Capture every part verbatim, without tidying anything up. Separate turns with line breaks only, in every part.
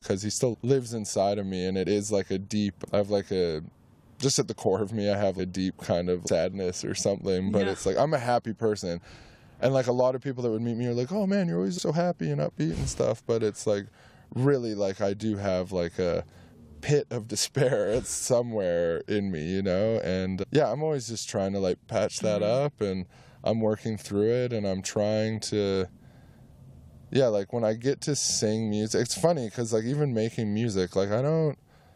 because he still lives inside of me, and it is like a deep, I have like a, just at the core of me, I have a deep kind of sadness or something, but
yeah.
it's like, I'm a happy person. And like a lot of people that would meet me are like, oh man, you're always so happy and upbeat and stuff, but it's like, really, like I do have like a pit of despair. It's somewhere in me, you know, and yeah, I'm always just trying to like patch that
mm-hmm.
up, and I'm working through it, and I'm trying to, yeah, like when I get to sing music, it's funny because like even making music, like I don't,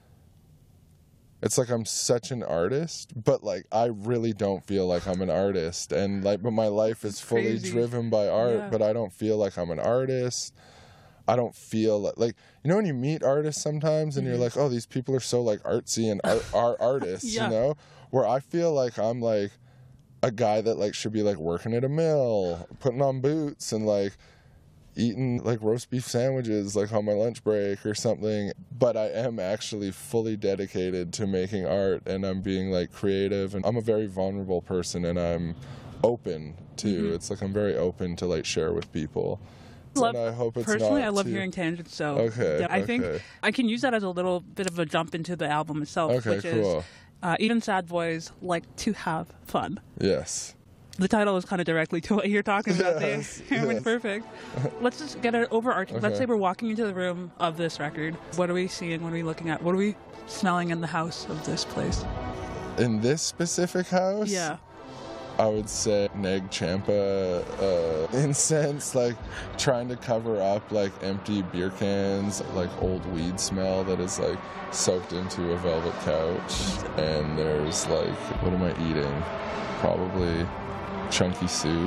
it's like I'm such an artist, but like I really don't feel like I'm an artist, and like, but my life is fully
Crazy.
driven by art,
yeah.
but I don't feel like I'm an artist. I don't feel like, like, you know when you meet artists sometimes and mm-hmm. you're like, oh, these people are so like artsy and art, art artists,
yeah.
you know, where I feel like I'm like a guy that like should be like working at a mill, putting on boots and like eating like roast beef sandwiches like on my lunch break or something, but I am actually fully dedicated to making art, and I'm being like creative, and I'm a very vulnerable person, and I'm open to, mm-hmm. it's like I'm very open to like share with people.
Love,
and I hope it's
personally,
not
I love
too...
hearing tangents, so
okay,
yeah, I
okay.
think I can use that as a little bit of a jump into the album itself,
okay,
which
cool.
is uh, even sad boys like to have fun.
Yes.
The title is kind of directly to what you're talking about.
Yes,
They,
yes.
Perfect. Let's just get it overarching.
Okay.
Let's say we're walking into the room of this record. What are we seeing? What are we looking at? What are we smelling in the house of this place?
In this specific house?
Yeah.
I would say Neg Champa uh, incense, like trying to cover up like empty beer cans, like old weed smell that is like soaked into a velvet couch. And there's like, what am I eating? Probably chunky soup.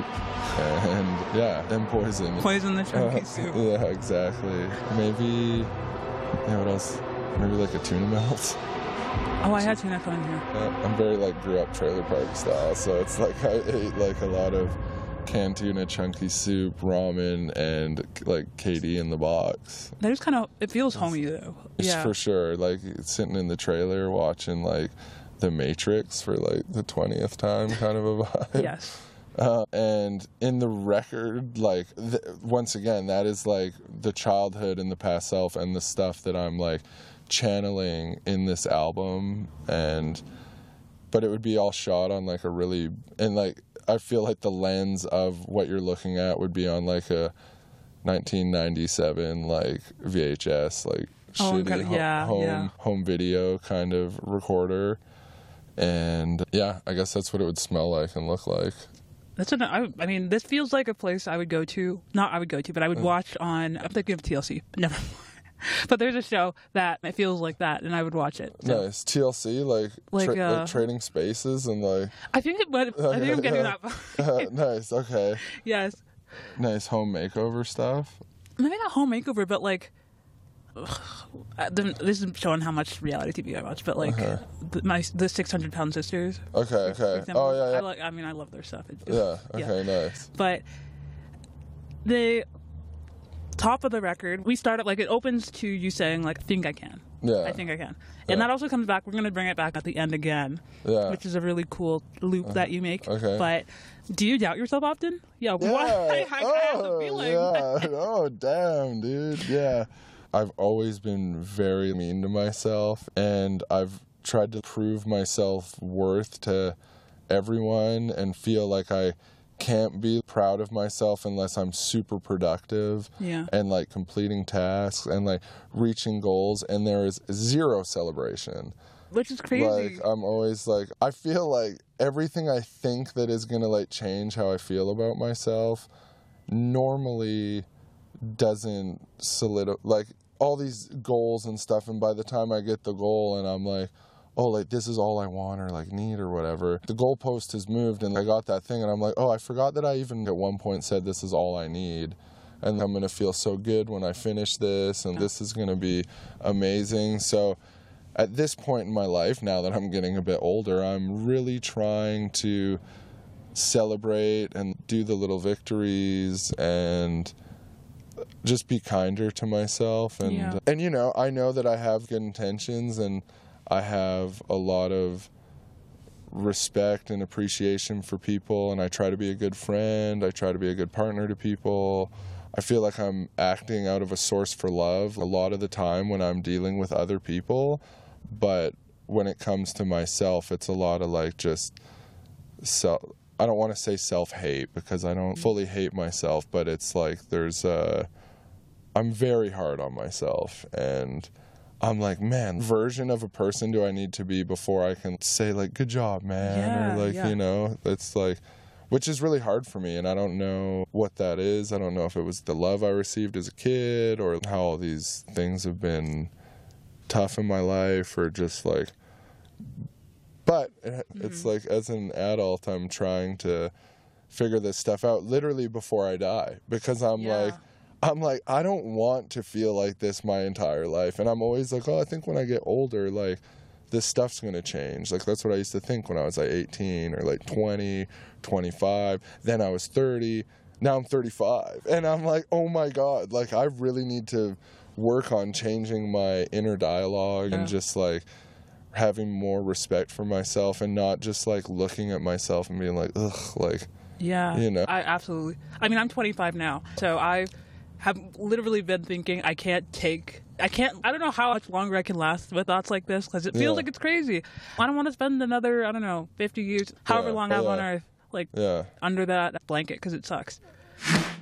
And yeah, and poison.
Poison the chunky
uh,
soup.
Yeah, exactly. Maybe, yeah, what else? Maybe like a tuna melt.
Oh, I had tuna fun here.
Uh, I'm very like grew up trailer park style, so it's like I ate like a lot of canned tuna, chunky soup, ramen, and like Katie in the box.
That is kind of, it feels homey though.
It's
yeah,
for sure. Like sitting in the trailer watching like The Matrix for like the twentieth time, kind of a vibe.
Yes.
Uh, and in the record, like th- once again, that is like the childhood and the past self and the stuff that I'm like channeling in this album. And but it would be all shot on like a really, and like I feel like the lens of what you're looking at would be on like a nineteen ninety-seven like V H S like
oh,
shitty
kind of, yeah,
home
yeah.
home video kind of recorder. And yeah, I guess that's what it would smell like and look like.
That's an, I, I mean, this feels like a place I would go to. Not I would go to, but I would watch on, I'm thinking of T L C. Never mind. But there's a show that it feels like that, and I would watch it. So.
Nice. T L C, like,
like,
tra-
uh,
like Trading Spaces and like...
I think, it, but I think I'm getting
yeah.
that.
uh, nice, okay.
Yes.
Nice home makeover stuff.
Maybe not home makeover, but like... Ugh, this is showing how much reality T V I watch, but like
okay.
the, my the six hundred pound sisters.
Okay, okay.
Example,
oh yeah, yeah.
I, like, I mean, I love their stuff. It,
yeah. Okay.
Yeah.
Nice.
But the top of the record, we start at like it opens to you saying like, "I think I can."
Yeah.
I think I can,
yeah.
and that also comes back. We're gonna bring it back at the end again.
Yeah.
Which is a really cool loop
uh,
that you make.
Okay.
But do you doubt yourself often? Yeah.
Yeah.
What? I, I,
oh,
I have the feeling.
Yeah. Oh damn, dude. Yeah. I've always been very mean to myself, and I've tried to prove my self-worth to everyone and feel like I can't be proud of myself unless I'm super productive
yeah.
and like completing tasks and like reaching goals, and there is zero celebration.
Which is crazy.
Like I'm always like, I feel like everything I think that is gonna like change how I feel about myself normally doesn't solidify, like all these goals and stuff, and by the time I get the goal and I'm like, oh, like this is all I want or like need or whatever, the goalpost has moved and I got that thing and I'm like, oh, I forgot that I even at one point said this is all I need, and I'm gonna feel so good when I finish this, and this is gonna be amazing. So at this point in my life, now that I'm getting a bit older, I'm really trying to celebrate and do the little victories and just be kinder to myself. And
yeah.
and you know, I know that I have good intentions and I have a lot of respect and appreciation for people, and I try to be a good friend, I try to be a good partner to people, I feel like I'm acting out of a source for love a lot of the time when I'm dealing with other people, but when it comes to myself, it's a lot of like just self. I don't want to say self-hate because I don't fully hate myself, but it's like there's a, I'm very hard on myself, and I'm like, man, version of a person do I need to be before I can say like, good job, man,
Yeah,
or like,
yeah.
you know, it's like, which is really hard for me, and I don't know what that is. I don't know if it was the love I received as a kid or how all these things have been tough in my life or just like, but it's
Mm-hmm.
like as an adult, I'm trying to figure this stuff out literally before I die, because I'm
Yeah.
like, I'm like, I don't want to feel like this my entire life. And I'm always like, oh, I think when I get older, like, this stuff's going to change. Like, that's what I used to think when I was like eighteen or like twenty, twenty-five. Then I was thirty. Now I'm thirty-five. And I'm like, oh my God, like, I really need to work on changing my inner dialogue
Yeah.
and just like having more respect for myself and not just like looking at myself and being like, ugh, like,
Yeah,
you know.
I absolutely. I mean, I'm twenty-five now, so I have literally been thinking I can't take. I can't. I don't know how much longer I can last with thoughts like this because it feels
Yeah.
like it's crazy. I don't want to spend another, I don't know, fifty years, however
Yeah,
long I'm
yeah.
on Earth, like
Yeah.
under that blanket because it sucks.